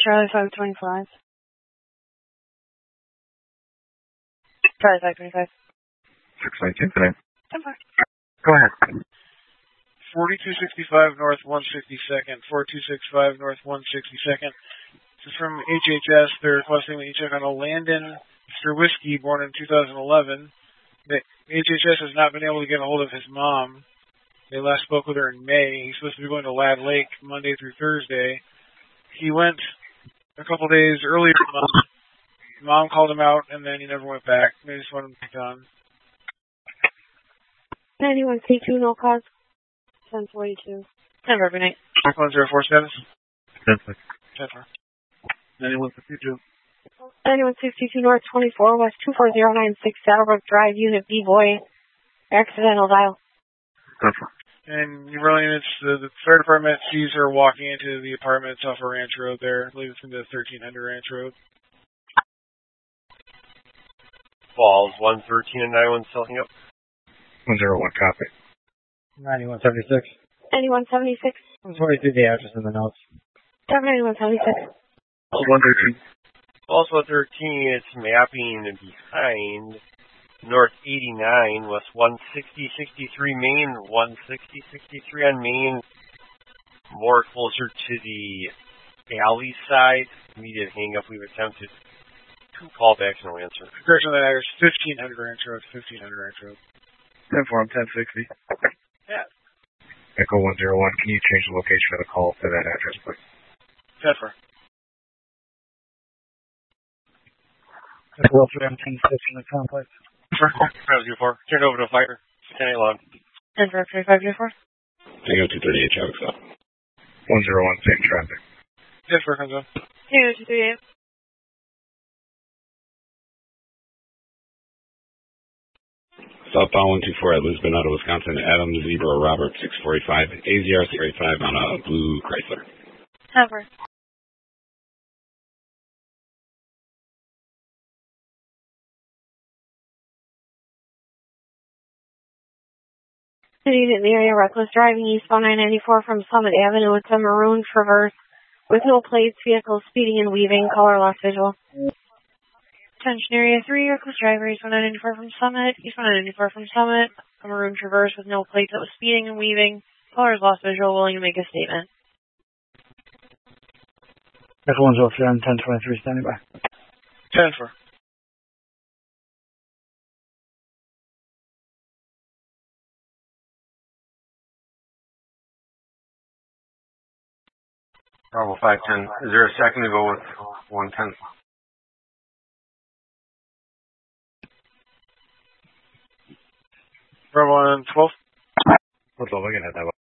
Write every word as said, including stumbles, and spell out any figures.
Charlie five twenty-five. Charlie five twenty-five. six nineteen today. ten four. Go ahead. forty-two sixty-five North one sixty-second. forty-two sixty-five North one sixty-second. This is from H H S. They're requesting that you check on a Landon Whiskey born in two thousand eleven. The H H S has not been able to get a hold of his mom. They last spoke with her in May. He's supposed to be going to Lad Lake Monday through Thursday. He went a couple days earlier in the month. Mom called him out, and then he never went back. They just want him back on. ninety-one C two, no cause. ten forty-two. ten for every night. one zero four status? ten four. ten four. ninety-one fifty-two. ninety-one sixty-two North twenty-four West two four zero nine six Saddlebrook Drive, Unit B, boy. Accidental dial. ten four. And you really, it's the, the fire department sees her walking into the apartments off of Ranch Road there. I believe it's into thirteen hundred Ranch Road. Falls one thirteen and ninety-one selling up. one zero one copy. ninety-one seventy-six. ninety-one seventy-six. I'm sorry, through the address in the notes. ninety-one seventy-six. one thirteen. Falls one thirteen, it's mapping behind North eighty-nine, West one sixty sixty-three Main, one sixty sixty-three on Main, more closer to the alley side. Immediate hang up, we've attempted two callbacks, no answer. Correction on that address, fifteen hundred Ranch Road, fifteen hundred Ranch Road. ten four, I'm ten sixty. Yeah. Echo one zero one, can you change the location of the call to that address, please? ten four. Echo ten six in the complex. Travis four, turn over to fire. ten eight log. ten four, twenty-five, four. Tango two thirty-eight, Travis up. one zero one, same traffic. ten four comes on. Tango two thirty-eight. Southbound one two four at Lisbon, out of Wisconsin. Adam Zebra Robert six forty-five. A Z R six forty-five on a blue Chrysler. ten four. Unit in the area, reckless driving eastbound nine ninety-four from Summit Avenue with a maroon Traverse with no plates, vehicle speeding and weaving, color lost visual. Attention area three, reckless driver, east one ninety-four from Summit, east one ninety-four from Summit, a maroon Traverse with no plates that was speeding and weaving, color lost visual, willing to make a statement. Echo one zero seven, ten twenty-three, standing by. ten four. Bravo five ten. Is there a second to go with one ten? Bravo one twelve. What's all looking at that?